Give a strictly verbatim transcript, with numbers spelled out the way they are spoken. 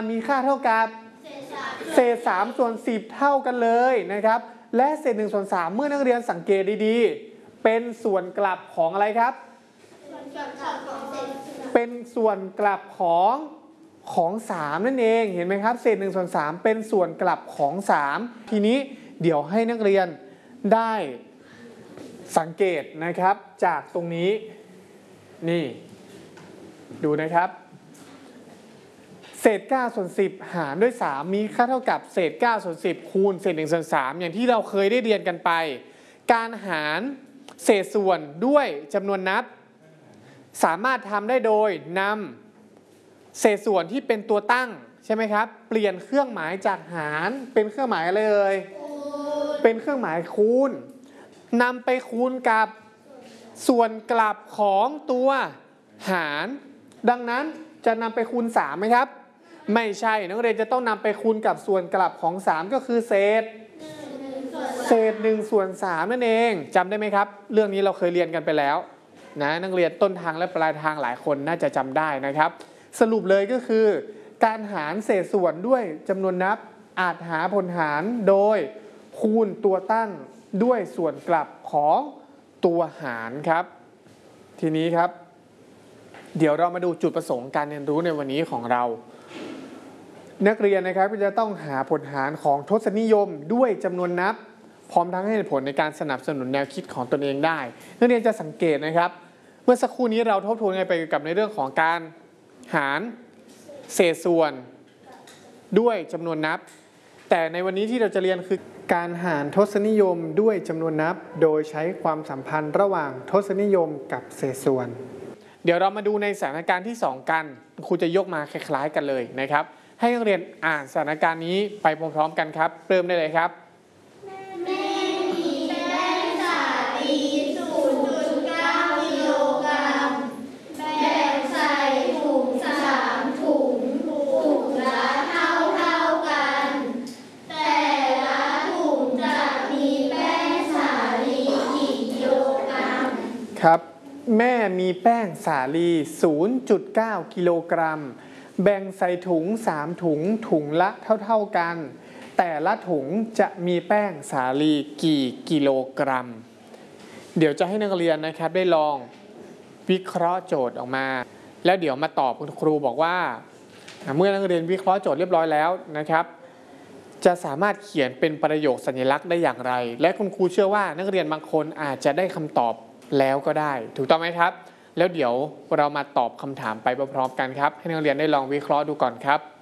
มีค่าเท่ากับเศษสามส่วนสิบเท่ากันเลยนะครับและเศษหนึ่งส่วนสามเมื่อนักเรียนสังเกตดีๆเป็นส่วนกลับของอะไรครับเป็นส่วนกลับของของสามนั่นเองเห็นไหมครับเศษหนึ่งส่วนสามเป็นส่วนกลับของสามทีนี้เดี๋ยวให้นักเรียนได้สังเกตนะครับจากตรงนี้นี่ดูนะครับเศษเก้าส่วนสิบหารด้วยสามมีค่าเท่ากับเศษเก้าส่วนสิบคูณเศษหนึ่งส่วนสามอย่างที่เราเคยได้เรียนกันไปการหารเศษส่วนด้วยจำนวนนับสามารถทำได้โดยนำเศษส่วนที่เป็นตัวตั้งใช่ไหมครับเปลี่ยนเครื่องหมายจากหารเป็นเครื่องหมายอะไรเอ่ยเป็นเครื่องหมายคูณนำไปคูณกับส่วนกลับของตัวหารดังนั้นจะนำไปคูณสามไหมครับไม่ใช่นักเรียนจะต้องนำไปคูณกับส่วนกลับของสามก็คือเศษเศษหนึ่งส่วนสามนั่นเองจำได้ไหมครับเรื่องนี้เราเคยเรียนกันไปแล้วนะนักเรียนต้นทางและปลายทางหลายคนน่าจะจำได้นะครับสรุปเลยก็คือการหารเศษส่วนด้วยจำนวนนับอาจหาผลหารโดยคูณตัวตั้งด้วยส่วนกลับของตัวหารครับทีนี้ครับเดี๋ยวเรามาดูจุดประสงค์การเรียนรู้ในวันนี้ของเรานักเรียนนะครับก็จะต้องหาผลหารของทศนิยมด้วยจำนวนนับพร้อมทั้งให้ผลในการสนับสนุนแนวคิดของตนเองได้นักเรียนจะสังเกตนะครับเมื่อสักครู่นี้เราทบทวนกันไปกับในเรื่องของการหารเศษส่วนด้วยจำนวนนับแต่ในวันนี้ที่เราจะเรียนคือการหารทศนิยมด้วยจำนวนนับโดยใช้ความสัมพันธ์ระหว่างทศนิยมกับเศษส่วนเดี๋ยวเรามาดูในสถานการณ์ที่สองกันครูจะยกมาคล้ายๆกันเลยนะครับให้นักเรียนอ่านสถานการณ์นี้ไปพร้อมๆกันครับเริ่มได้เลยครับแม่มีแป้งสาลี ศูนย์จุดเก้า กิโลกรัมแบ่งใส่ถุงสามถุงถุงละเท่าเท่ากันแต่ละถุงจะมีแป้งสาลีกี่กิโลกรัมครับแม่มีแป้งสาลี ศูนย์จุดเก้า กิโลกรัมแบ่งใส่ถุงสามถุงถุงละเท่าๆกันแต่ละถุงจะมีแป้งสาลีกี่กิโลกรัมเดี๋ยวจะให้นักเรียนนะครับได้ลองวิเคราะห์โจทย์ออกมาแล้วเดี๋ยวมาตอบคุณครูบอกว่าเมื่อนักเรียนวิเคราะห์โจทย์เรียบร้อยแล้วนะครับจะสามารถเขียนเป็นประโยคสัญลักษณ์ได้อย่างไรและคุณครูเชื่อว่านักเรียนบางคนอาจจะได้คำตอบแล้วก็ได้ถูกต้องไหมครับแล้วเดี๋ยวเรามาตอบคำถามไปพร้อมๆกันครับให้นักเรียนได้ลองวิเคราะห์ดูก่อนครับ